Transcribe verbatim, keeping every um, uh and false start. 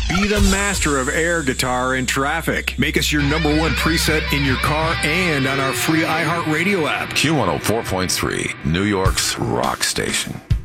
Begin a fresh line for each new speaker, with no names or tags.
Be the master of air guitar in traffic. Make us your number one preset in your car and on our free iHeartRadio app.
Q one oh four point three, New York's rock station.